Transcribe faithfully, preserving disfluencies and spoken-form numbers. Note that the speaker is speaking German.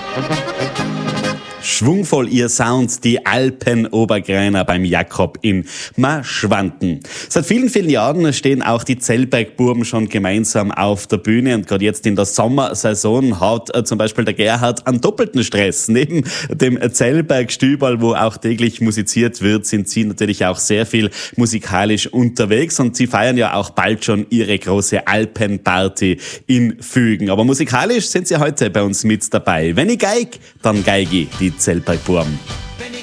Schwungvoll ihr Sound, die Alpenobergräner beim Jakob in Maschwanten. Seit vielen, vielen Jahren stehen auch die Zellbergbuben schon gemeinsam auf der Bühne und gerade jetzt in der Sommersaison hat äh, zum Beispiel der Gerhard einen doppelten Stress. Neben dem Zellbergstüberl, wo auch täglich musiziert wird, sind sie natürlich auch sehr viel musikalisch unterwegs und sie feiern ja auch bald schon ihre große Alpenparty in Fügen. Aber musikalisch sind sie heute bei uns mit dabei. Wenn ich geig, dann geig ich, die Zellbergbuben.